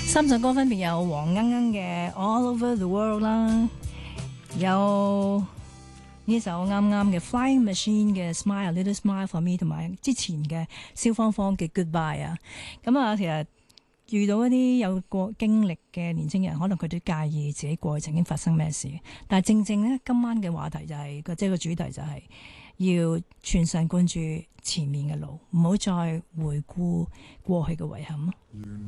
三首歌分別有黃鶯鶯嘅 All Over the World 啦，有呢首啱啱嘅 Flying Machine 嘅 Smile Little Smile for Me， 同埋之前嘅蕭芳芳嘅 Goodbye 啊。咁啊，其實遇到一啲有過經歷嘅年輕人，可能佢都介意自己過去曾經發生咩事。但係正正咧，今晚嘅話題就係即係個主題就係要全神貫注前面嘅路，唔好再回顧過去嘅遺憾。